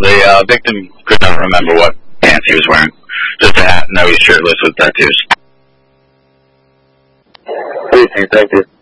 The victim could not remember what pants he was wearing. Just a hat, no, he's shirtless with tattoos. Thank you.